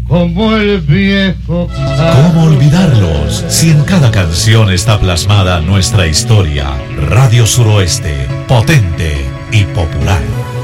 como el viejo. ¿Cómo olvidarlos si en cada canción está plasmada nuestra historia? Radio Suroeste, potente y popular.